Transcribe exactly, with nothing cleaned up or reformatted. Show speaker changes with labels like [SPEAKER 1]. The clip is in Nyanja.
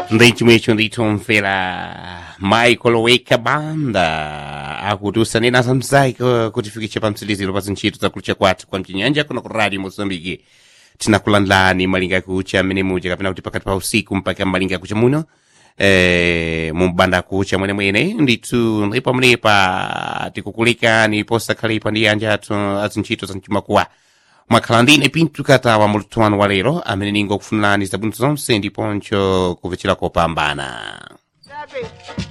[SPEAKER 1] ndechimwecho nditomvera Michael Weka banda akutusa nasa mzai kutifikisha pamtsiliziro pa zintchito zakulucha kwathu kwa mchinyanja kuno ku Radio Mozambique. Tinakulandani malinga kucha amene muja kapena kuti pakati pa usiku mpaka malinga kucha muno eh mumbanda kucha mwene mwene nditu ndipo mlepa tikukulekani posakhalepa ndi anja athu azintchito za mchimakuwa mwakhalandine pintu katawa mulutwano wa lero amene ningo kufunirani zabwino zonse ndiponso kumvetsera kopambana.